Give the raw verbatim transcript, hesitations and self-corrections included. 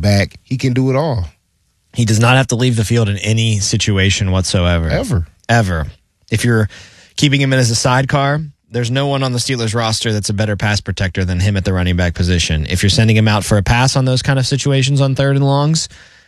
back. He can do it all. He does not have to leave the field in any situation whatsoever. Ever. Ever. If you're keeping him in as a sidecar, there's no one on the Steelers roster that's a better pass protector than him at the running back position. If you're sending him out for a pass on those kind of situations on third and longs,